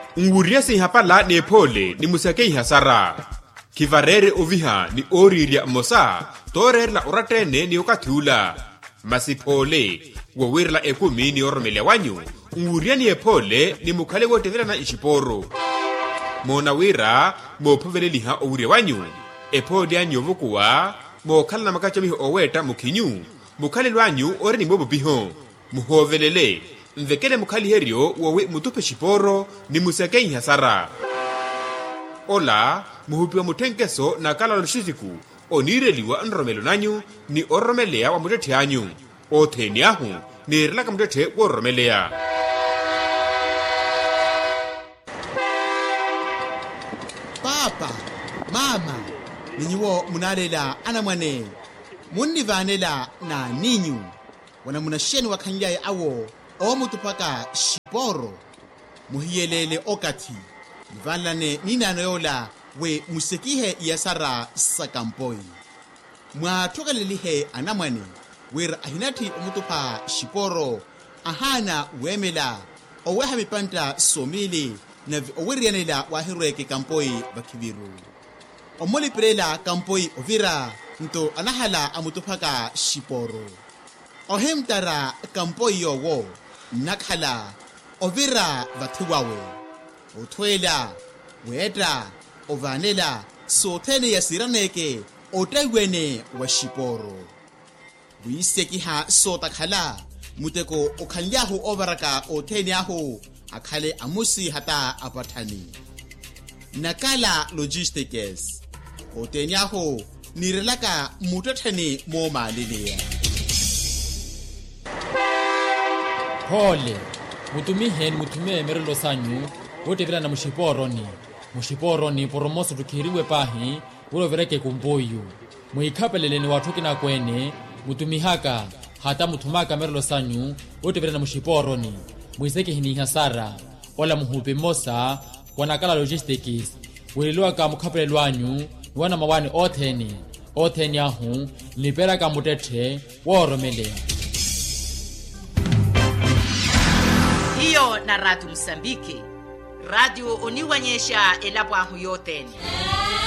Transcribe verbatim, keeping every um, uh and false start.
Nguria si hapa la ne pole ni musakei hasara. Kivarere oviha ni oriria mosa, torer la oratene ni okatula. Masipole, wawir la ekumi ni ormele wanyu. Nguria ni epole ni mukale wotevela na ishiporo. Mona wira, mo povele liha owire wanyu. Epode anyovu kuwa, mo kala na makachami oweta mukinyu. Mukale wanyu ore ni mobo biho. Muhovelele. Mvekele mukali herio wawe mutupe shiporo ni musakei hasara. Ola, muhupiwa mutenkeso na kala lushitiku. Onireliwa nromelo nanyu ni oromelea wa mutete anyu. Ote ni ahu ni rilaka mutete wa oromelea. Papa, mama, ninyiwo munalela anamwane. Muni vanela na ninyu. Wana munasheni wakanyaye awo. Omutupaka shiporo muhiyelele okati mvalane ninanoyola we musekihe yasara sakampoi mwatokalelihe anamwane wera ahinati omutupa shiporo ahana wemela oweha mipanta somili na owerianela wahirweke kampoi bakiviru omoliprela kampoi ovira nto anahala amutupaka shiporo ohemtara kampoi yowo nakhala ovira vathiwawe othwela weta ovanela sothene yasiraneke otaiwene wa shiporo buisekiha sotakhala muteko okhalyahu ovaraka othene ahu akhale amusi hata apathani nakala logistics othene ahu nirelaka mutathani mo malilea. Pole, mutumihe ni mutumie merelo sanyu, wote vila na mushiporo ni. Mushiporo ni poromoso tukiriwe pahi, ulo vireke kumboyu. Muikapelele ni watuki na kwene, mutumihaka, hata mutumaka merelo sanyu, wote vila na mushiporo ni. Muiseki hini hasara, ola muhupe mosa, wanakala logistics. Wililuwa ka mukapelele wanyu, wana mawani oteni. Oteni ahu, nipera ka mutete, waoromelea. Hiyo na Radio Msambiki, radio uniwanyesha elabu ahu yoteni.